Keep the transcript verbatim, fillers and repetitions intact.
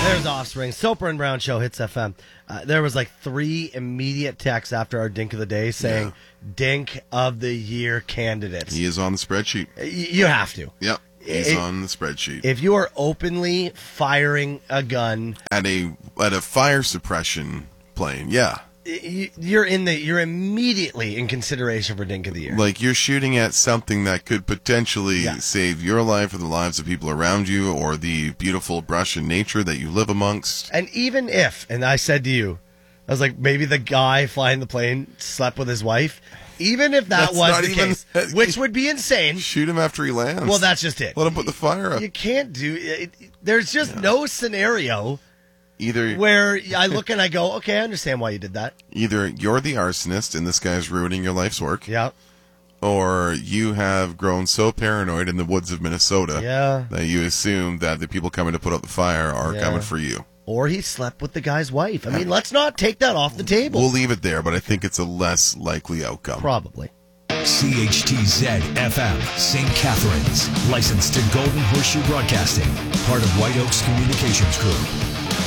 There's Offspring. Soper and Brown Show, Hits F M. Uh, there was like three immediate texts after our Dink of the Day saying, yeah. Dink of the Year candidates. He is on the spreadsheet. Y- you have to. Yep. He's it, on the spreadsheet. If you are openly firing a gun at a at a fire suppression plane, yeah. You're in the. You're immediately in consideration for Dink of the Year. Like you're shooting at something that could potentially yeah. save your life or the lives of people around you, or the beautiful brush and nature that you live amongst. And even if, and I said to you, I was like, maybe the guy flying the plane slept with his wife. Even if that that's was the even, case, which would be insane. Shoot him after he lands. Well, that's just it. Let him put the fire up. You can't do it. There's just yeah. no scenario. Either where I look and I go, okay, I understand why you did that. Either you're the arsonist and this guy's ruining your life's work. Yeah. Or you have grown so paranoid in the woods of Minnesota yeah. that you assume that the people coming to put out the fire are yeah. coming for you. Or he slept with the guy's wife. I mean, let's not take that off the table. We'll leave it there, but I think it's a less likely outcome. Probably. C H T Z F M, Saint Catharines. Licensed to Golden Horseshoe Broadcasting. Part of White Oaks Communications Group.